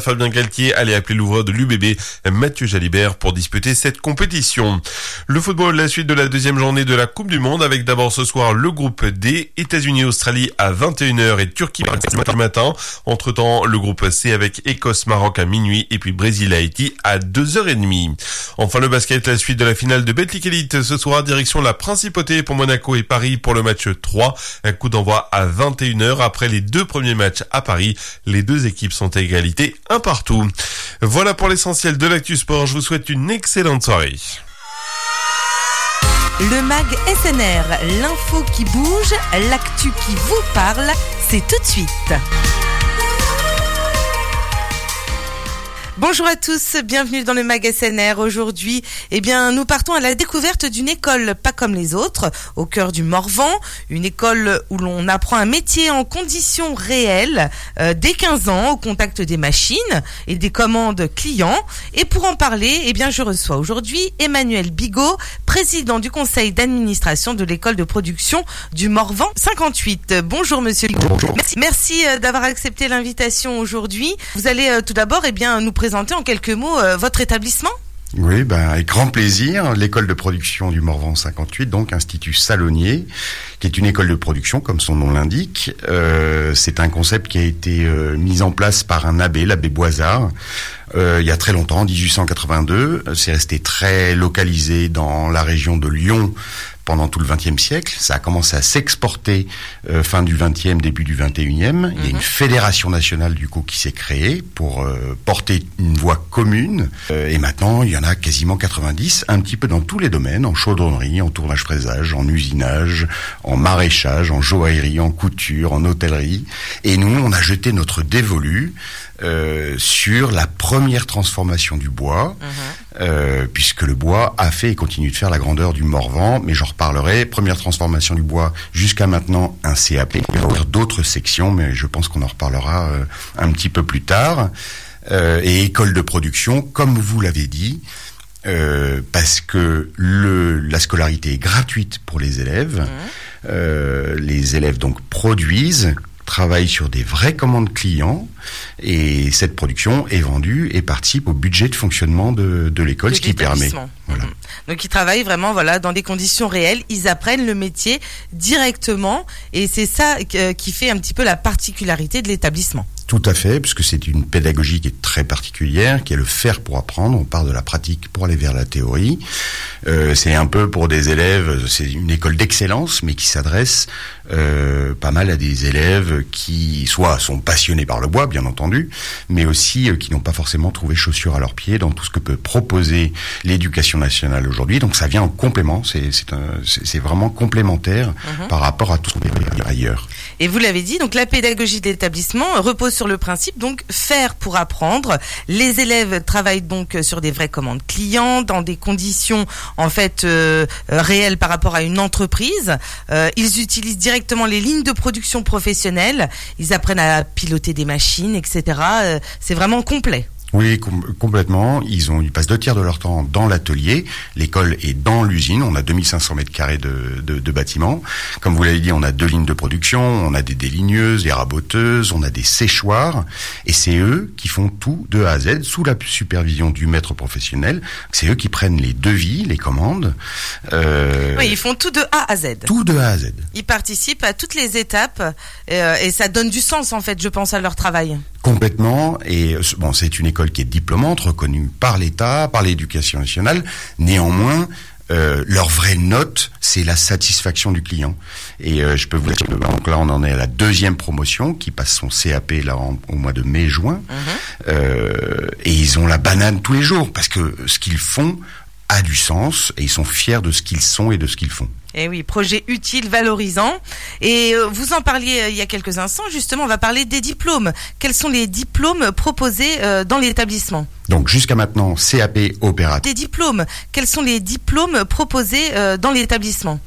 Fabien Galtier allait appeler l'ouvreur de l'UBB, Mathieu Jalibert, pour disputer cette compétition. Le football, la suite de la deuxième journée de la Coupe du Monde, avec d'abord ce soir le groupe D, États-Unis-Australie à 21h et Turquie du matin. Entre-temps, le groupe C avec Écosse-Maroc à minuit et puis Brésil-Haïti à 2h30. Enfin, le basket, la suite de la finale de Betclic Elite ce soir, direction la Principauté pour Monaco et Paris pour le match 3. Un coup d'envoi à 21h après les deux premiers matchs à Paris. Les deux équipes sont à égalité, un partout. Voilà pour l'essentiel de l'actu sport. Je vous souhaite une excellente soirée. Le MAG SNR, l'info qui bouge, l'actu qui vous parle, c'est tout de suite. Bonjour à tous, bienvenue dans le MAG SNR. Aujourd'hui, nous partons à la découverte d'une école pas comme les autres, au cœur du Morvan, une école où l'on apprend un métier en conditions réelles, dès 15 ans, au contact des machines et des commandes clients. Et pour en parler, je reçois aujourd'hui Emmanuel Bigot, président du conseil d'administration de l'école de production du Morvan 58. Bonjour monsieur Bigot. Bonjour. Merci d'avoir accepté l'invitation aujourd'hui. Vous allez tout d'abord nous présenter en quelques mots votre établissement. Oui, avec grand plaisir. L'école de production du Morvan 58, donc Institut Salonier, qui est une école de production, comme son nom l'indique. C'est un concept qui a été mis en place par un abbé, l'abbé Boisard, il y a très longtemps, en 1882. C'est resté très localisé dans la région de Lyon pendant tout le XXe siècle. Ça a commencé à s'exporter fin du XXe, début du XXIe. Il y a une fédération nationale du coup qui s'est créée pour porter une voie commune. Et maintenant, il y en a quasiment 90, un petit peu dans tous les domaines, en chaudronnerie, en tournage-fraisage, en usinage, en maraîchage, en joaillerie, en couture, en hôtellerie. Et nous, on a jeté notre dévolu sur la première transformation du bois, puisque le bois a fait et continue de faire la grandeur du Morvan, mais j'en reparlerai. Première transformation du bois, jusqu'à maintenant un CAP, il va y avoir d'autres sections, mais je pense qu'on en reparlera un petit peu plus tard. Et école de production, comme vous l'avez dit, parce que la scolarité est gratuite pour les élèves. Les élèves donc produisent, travaille sur des vraies commandes clients, et cette production est vendue et participe au budget de fonctionnement de l'école, ce qui permet. Voilà. Donc ils travaillent vraiment dans des conditions réelles, ils apprennent le métier directement, et c'est ça qui fait un petit peu la particularité de l'établissement. Tout à fait, puisque c'est une pédagogie qui est très particulière, qui est le faire pour apprendre. On part de la pratique pour aller vers la théorie. C'est un peu pour des élèves, c'est une école d'excellence, mais qui s'adresse pas mal à des élèves qui soit sont passionnés par le bois, bien entendu, mais aussi qui n'ont pas forcément trouvé chaussure à leurs pieds dans tout ce que peut proposer l'éducation nationale aujourd'hui. Donc ça vient en complément, c'est vraiment complémentaire par rapport à tout ce qu'on peut faire ailleurs. Et vous l'avez dit, donc la pédagogie de l'établissement repose sur le principe donc faire pour apprendre. Les élèves travaillent donc sur des vraies commandes clients dans des conditions en fait réelles par rapport à une entreprise. Ils utilisent directement les lignes de production professionnelles. Ils apprennent à piloter des machines, etc. C'est vraiment complet. Oui, complètement. Ils passent 2/3 de leur temps dans l'atelier. L'école est dans l'usine. On a 2500 mètres carrés de bâtiments. Comme vous l'avez dit, on a 2 lignes de production. On a des déligneuses, des raboteuses, on a des séchoirs. Et c'est eux qui font tout de A à Z, sous la supervision du maître professionnel. C'est eux qui prennent les devis, les commandes. Oui, ils font tout de A à Z. Tout de A à Z. Ils participent à toutes les étapes et ça donne du sens, en fait, je pense, à leur travail. Complètement. Et bon, c'est une école qui est diplômante, reconnue par l'État, par l'éducation nationale. Néanmoins, leur vraie note, c'est la satisfaction du client. Et je peux vous dire, donc là, on en est à la 2e promotion qui passe son CAP là au mois de mai-juin. Et ils ont la banane tous les jours parce que ce qu'ils font a du sens et ils sont fiers de ce qu'ils sont et de ce qu'ils font. Eh oui, projet utile, valorisant. Et vous en parliez il y a quelques instants, justement, on va parler des diplômes. Quels sont les diplômes proposés dans l'établissement ? Donc jusqu'à maintenant, CAP opérateur. Des diplômes. Quels sont les diplômes proposés dans l'établissement ?